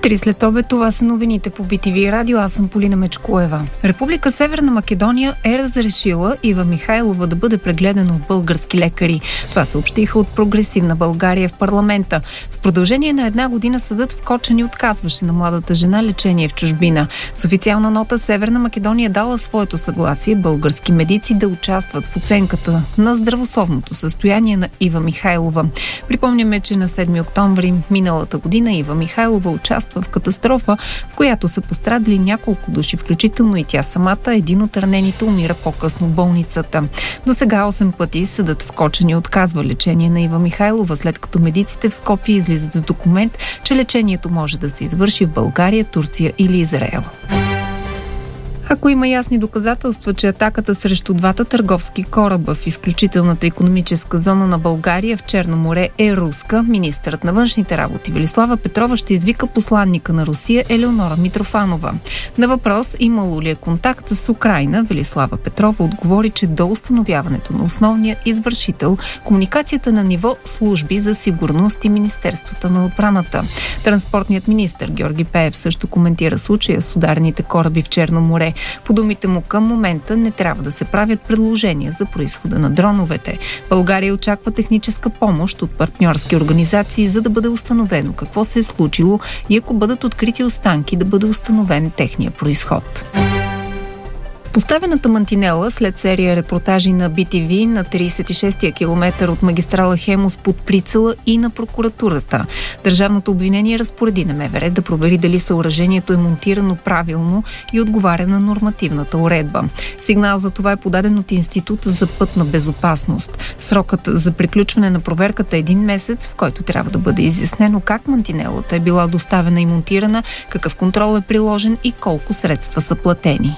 3 след обед, това са новините по BTV Радио. Аз съм Полина Мечкоева. Република Северна Македония е разрешила Ива Михайлова да бъде прегледана от български лекари. Това съобщиха от Прогресивна България в парламента. В продължение на 1 година съдът в Кочани отказваше на младата жена лечение в чужбина. С официална нота Северна Македония дала своето съгласие български медици да участват в оценката на здравословното състояние на Ива Михайлова. Припомняме, че на 7 октомври миналата година Ива Михайлова участва в катастрофа, в която са пострадали няколко души, включително и тя самата. Един от ранените умира по-късно в болницата. До сега 8 пъти съдът в Кочани отказва лечение на Ива Михайлова, след като медиците в Скопие излизат с документ, че лечението може да се извърши в България, Турция или Израел. Ако има ясни доказателства, че атаката срещу двата търговски кораба в изключителната икономическа зона на България в Черно море е руска, министърът на външните работи Велислава Петрова ще извика посланника на Русия Елеонора Митрофанова. На въпрос имало ли е контакт с Украйна, Велислава Петрова отговори, че до установяването на основния извършител комуникацията на ниво служби за сигурност и Министерствата на отбраната. Транспортният министър Георги Пеев също коментира случая с ударните кораби в Черно море. По думите му, към момента не трябва да се правят предложения за произхода на дроновете. България очаква техническа помощ от партньорски организации, за да бъде установено какво се е случило и ако бъдат открити останки, да бъде установен техния произход. Поставената мантинела след серия репортажи на BTV на 36-я километър от магистрала Хемус под прицела и на прокуратурата. Държавното обвинение разпореди на МВР да провери дали съоръжението е монтирано правилно и отговаря на нормативната уредба. Сигнал за това е подаден от Института за пътна безопасност. Срокът за приключване на проверката е 1 месец, в който трябва да бъде изяснено как мантинелата е била доставена и монтирана, какъв контрол е приложен и колко средства са платени.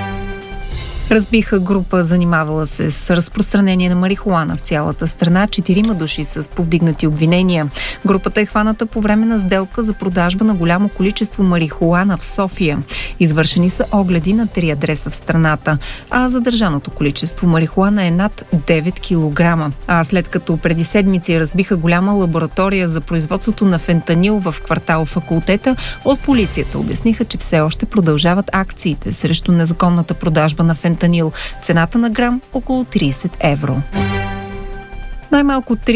Разбиха група, занимавала се с разпространение на марихуана в цялата страна. 4 души с повдигнати обвинения. Групата е хваната по време на сделка за продажба на голямо количество марихуана в София. Извършени са огледи на 3 адреса в страната, а задържаното количество марихуана е над 9 кг. А след като преди седмици разбиха голяма лаборатория за производството на фентанил в квартал Факултета, от полицията обясниха, че все още продължават акциите срещу незаконната продажба на фентанил. Цената на грам около 30 евро. Най-малко 3